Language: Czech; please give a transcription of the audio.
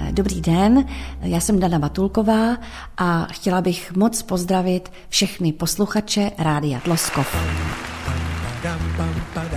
Dobrý den, já jsem Dana Vatulková a chtěla bych moc pozdravit všechny posluchače Rádia Tloskov.